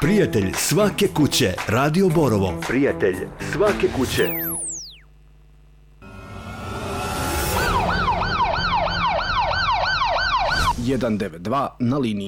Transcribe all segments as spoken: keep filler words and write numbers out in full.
Prijatelj svake kuće, Radio Borovo. Prijatelj svake kuće. jedan devet dva na liniji.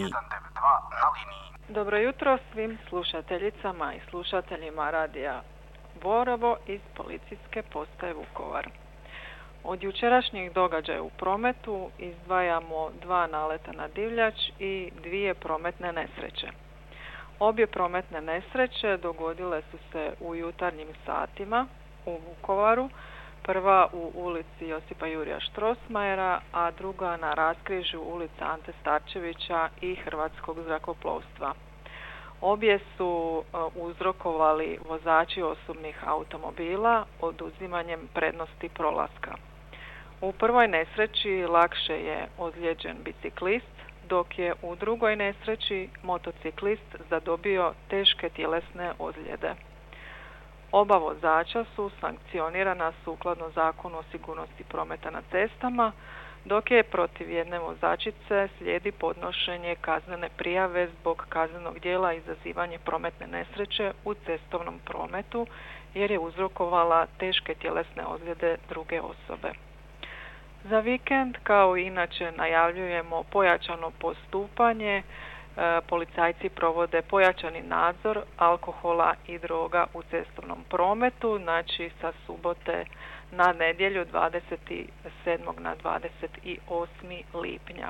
Dobro jutro svim slušateljicama i slušateljima Radija Borovo iz policijske postaje Vukovar. Od jučerašnjih događaja u prometu izdvajamo dva naleta na divljač i dvije prometne nesreće. Obje prometne nesreće dogodile su se u jutarnjim satima u Vukovaru, prva u ulici Josipa Jurija Strossmayera, a druga na raskrižju ulica Ante Starčevića i Hrvatskog zrakoplovstva. Obje su uzrokovali vozači osobnih automobila oduzimanjem prednosti prolaska. U prvoj nesreći lakše je ozlijeđen biciklist, dok je u drugoj nesreći motociklist zadobio teške tjelesne ozljede. Oba vozača su sankcionirana sukladno Zakonu o sigurnosti prometa na cestama, dok je protiv jedne vozačice slijedi podnošenje kaznene prijave zbog kaznenog djela izazivanje prometne nesreće u cestovnom prometu jer je uzrokovala teške tjelesne ozljede druge osobe. Za vikend, kao i inače, najavljujemo pojačano postupanje. E, policajci provode pojačani nadzor alkohola i droga u cestovnom prometu, znači sa subote na nedjelju dvadeset sedmog na dvadeset osmi lipnja.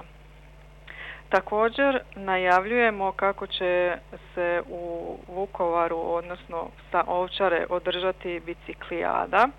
Također najavljujemo kako će se u Vukovaru, odnosno sa Ovčare, održati biciklijada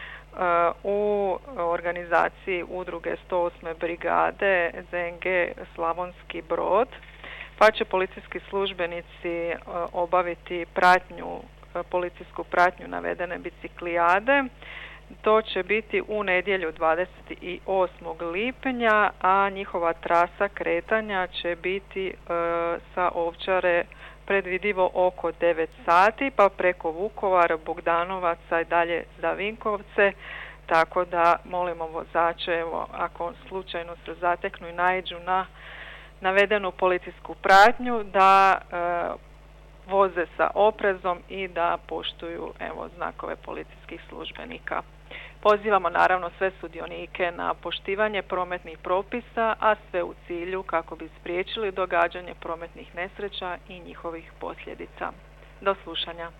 u organizaciji udruge sto osme brigade Z N G Slavonski Brod, pa će policijski službenici obaviti pratnju, policijsku pratnju navedene biciklijade. To će biti u nedjelju dvadeset osmog lipnja, a njihova trasa kretanja će biti e, sa Ovčare predvidivo oko devet sati, pa preko Vukovara, Bogdanovaca i dalje za Vinkovce, tako da molimo vozače, evo, ako slučajno se zateknu i naiđu na navedenu policijsku pratnju, da e, voze sa oprezom i da poštuju, evo, znakove policijskih službenika. Pozivamo naravno sve sudionike na poštivanje prometnih propisa, a sve u cilju kako bi spriječili događanje prometnih nesreća i njihovih posljedica. Do slušanja.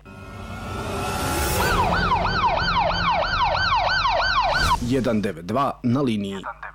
jedan devet dva na liniji.